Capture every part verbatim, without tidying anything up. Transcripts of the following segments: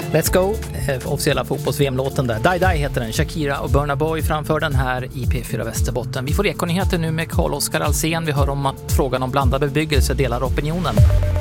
Let's Go, eh, officiella fotbolls-V M-låten där. Die Die heter den. Shakira och Burna Boy framför den här i P fyra Västerbotten. Vi får ekonyheter nu med Carl-Oskar Alsen. Vi hör om att frågan om blandad bebyggelse delar opinionen.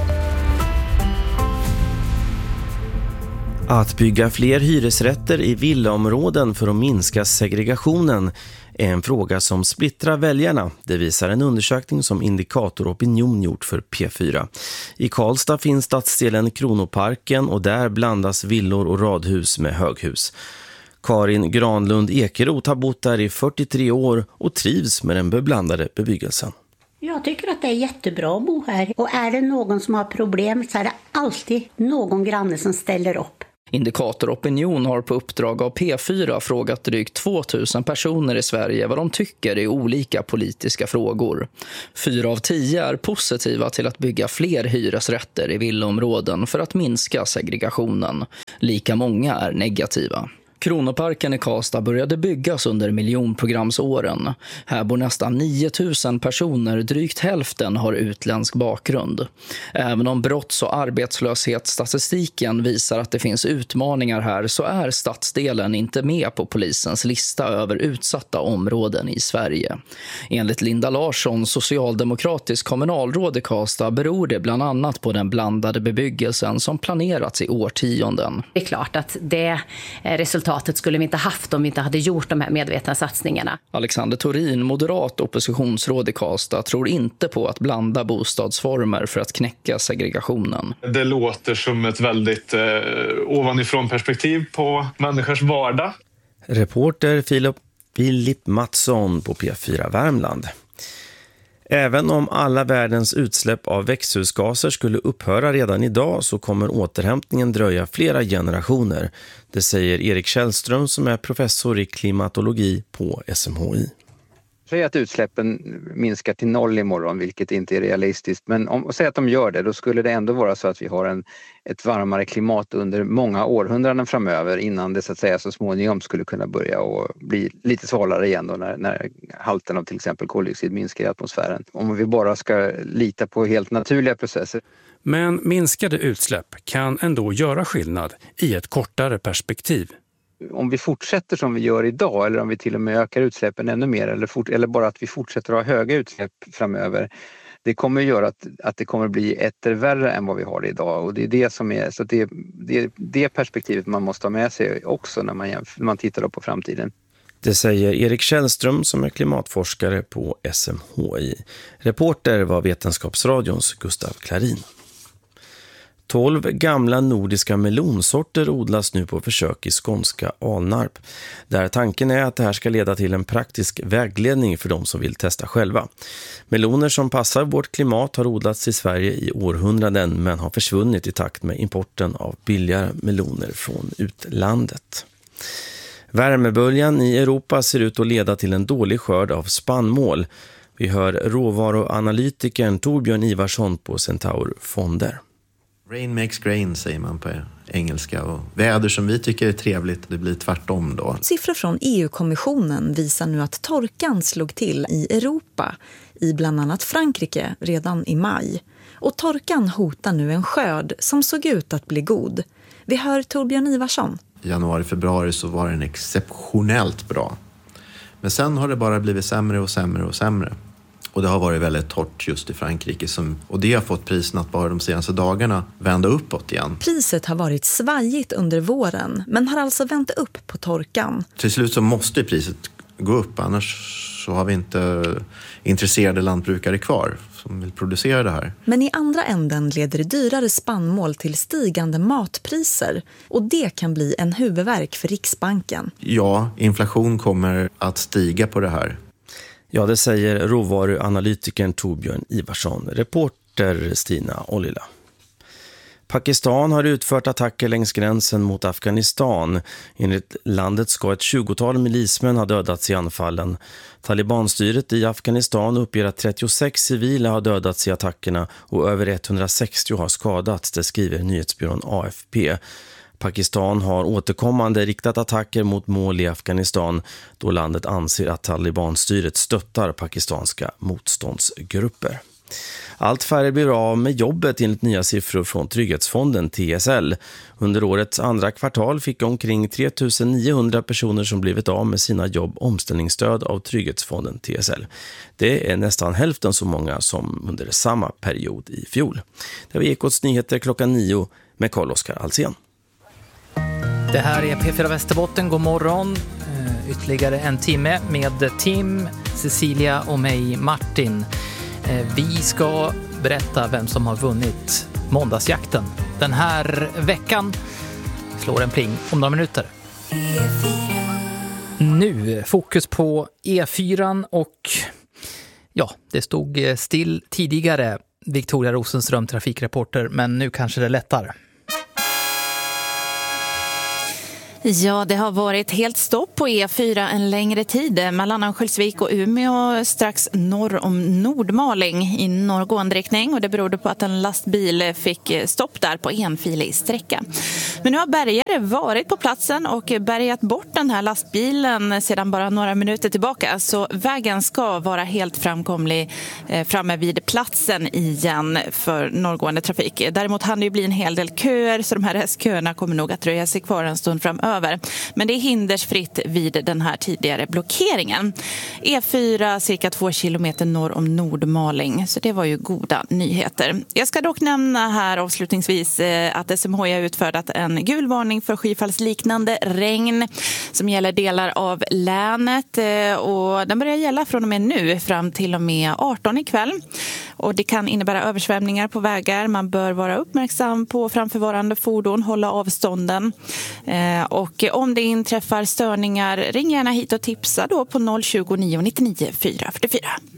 Att bygga fler hyresrätter i villaområden för att minska segregationen är en fråga som splittrar väljarna. Det visar en undersökning som Indikator Opinion gjort för P fyra. I Karlstad finns stadsdelen Kronoparken och där blandas villor och radhus med höghus. Karin Granlund Ekeroth har bott där i fyrtiotre år och trivs med den beblandade bebyggelsen. Jag tycker att det är jättebra att bo här. Och är det någon som har problem så är det alltid någon granne som ställer upp. Indikator Opinion har på uppdrag av P fyra frågat drygt tvåtusen personer i Sverige vad de tycker i olika politiska frågor. Fyra av tio är positiva till att bygga fler hyresrätter i villaområden för att minska segregationen. Lika många är negativa. Kronoparken i Karlstad började byggas under miljonprogramsåren. Här bor nästan nio tusen personer, drygt hälften har utländsk bakgrund. Även om brotts- och arbetslöshetsstatistiken visar att det finns utmaningar här så är stadsdelen inte med på polisens lista över utsatta områden i Sverige. Enligt Linda Larsson, socialdemokratisk kommunalråd i Karlstad, beror det bland annat på den blandade bebyggelsen som planerats i årtionden. Det är klart att det resultat skulle vi inte haft om vi inte hade gjort de här medvetna satsningarna. Alexander Torin, moderat oppositionsråd i Karlstad, tror inte på att blanda bostadsformer för att knäcka segregationen. Det låter som ett väldigt eh, ovanifrån perspektiv på människors vardag. Reporter Filip, Filip Mattsson på P fyra Värmland. Även om alla världens utsläpp av växthusgaser skulle upphöra redan idag så kommer återhämtningen dröja flera generationer. Det säger Erik Källström som är professor i klimatologi på S M H I. Säg att utsläppen minskar till noll imorgon, vilket inte är realistiskt. Men om säg att de gör det, då skulle det ändå vara så att vi har en, ett varmare klimat under många århundraden framöver innan det så att säga så småningom skulle kunna börja och bli lite svalare igen då när, när halten av till exempel koldioxid minskar i atmosfären. Om vi bara ska lita på helt naturliga processer. Men minskade utsläpp kan ändå göra skillnad i ett kortare perspektiv. Om vi fortsätter som vi gör idag eller om vi till och med ökar utsläppen ännu mer eller, fort, eller bara att vi fortsätter ha höga utsläpp framöver, det kommer göra att, att det kommer bli etter värre än vad vi har idag och det är det som är så att det, det, det perspektivet man måste ha med sig också när man, när man tittar på framtiden. Det säger Erik Källström som är klimatforskare på S M H I. Reporter var Vetenskapsradions Gustav Klarin. tolv gamla nordiska melonsorter odlas nu på försök i skånska Alnarp. Där tanken är att det här ska leda till en praktisk vägledning för de som vill testa själva. Meloner som passar vårt klimat har odlats i Sverige i århundraden men har försvunnit i takt med importen av billigare meloner från utlandet. Värmeböljan i Europa ser ut att leda till en dålig skörd av spannmål. Vi hör råvaruanalytikern Torbjörn Ivarsson på Centaur Fonder. Rain makes grain säger man på engelska och väder som vi tycker är trevligt, det blir tvärtom då. Siffror från E U-kommissionen visar nu att torkan slog till i Europa, i bland annat Frankrike redan i maj. Och torkan hotar nu en skörd som såg ut att bli god. Vi hör Torbjörn Ivarsson. I januari, februari så var den exceptionellt bra. Men sen har det bara blivit sämre och sämre och sämre. Och det har varit väldigt torrt just i Frankrike som, och det har fått priserna att bara de senaste dagarna vända uppåt igen. Priset har varit svajigt under våren men har alltså vänt upp på torkan. Till slut så måste priset gå upp, annars så har vi inte intresserade lantbrukare kvar som vill producera det här. Men i andra änden leder dyrare spannmål till stigande matpriser och det kan bli en huvudvärk för Riksbanken. Ja, inflation kommer att stiga på det här. Ja, det säger råvaruanalytikern Torbjörn Ivarsson. Reporter Stina Ollila. Pakistan har utfört attacker längs gränsen mot Afghanistan. Enligt landet ska ett tjugotal milismän ha dödats i anfallen. Talibanstyret i Afghanistan uppger att trettiosex civila har dödats i attackerna och över etthundrasextio har skadats, det skriver nyhetsbyrån A F P. Pakistan har återkommande riktat attacker mot mål i Afghanistan då landet anser att Talibanstyret stöttar pakistanska motståndsgrupper. Allt färre blir av med jobbet enligt nya siffror från Trygghetsfonden T S L. Under årets andra kvartal fick omkring tre tusen niohundra personer som blivit av med sina jobb omställningsstöd av Trygghetsfonden T S L. Det är nästan hälften så många som under samma period i fjol. Det var Ekots nyheter klockan nio med Carl-Oskar Alsen. Det här är P fyra Västerbotten. God morgon. Uh, ytterligare en timme med Tim, Cecilia och mig, Martin. Uh, vi ska berätta vem som har vunnit måndagsjakten den här veckan. Slår en pling om några minuter. Nu fokus på E fyra och ja, det stod still tidigare. Victoria Rosenström, trafikreporter, men nu kanske det lättar. Ja, det har varit helt stopp på E fyra en längre tid mellan Örnsköldsvik och Umeå strax norr om Nordmaling i norrgående riktning, och det berodde på att en lastbil fick stopp där på enfilig sträcka. Men nu har bärgare varit på platsen och bärgat bort den här lastbilen sedan bara några minuter tillbaka, så vägen ska vara helt framkomlig framme vid platsen igen för norrgående trafik. Däremot hann det ju bli en hel del köer, så de här köerna kommer nog att dröja sig kvar en stund framöver. Men det är hindersfritt vid den här tidigare blockeringen. E fyra cirka två kilometer norr om Nordmaling, så det var ju goda nyheter. Jag ska dock nämna här avslutningsvis att S M H I har utfärdat en gul varning för skyfallsliknande regn som gäller delar av länet, och den börjar gälla från och med nu fram till och med arton ikväll. Och det kan innebära översvämningar på vägar. Man bör vara uppmärksam på framförvarande fordon, hålla avstånden. Eh, och om det inträffar störningar, ring gärna hit och tipsa då på noll tjugo, nio nittionio, fyra fyrtiofyra.